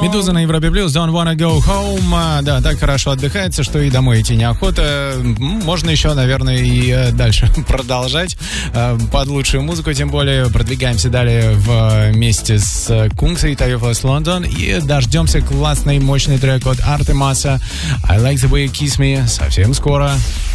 Медуза на Европе Плюс, Don't Wanna Go Home. Да, так хорошо отдыхается, что и домой идти неохота. Можно еще, наверное, и дальше продолжать под лучшую музыку, тем более продвигаемся далее вместе с Кунксой и Tayo Fellas London и дождемся классный, мощный трек от Артемаса I Like The Way You Kiss Me совсем скоро.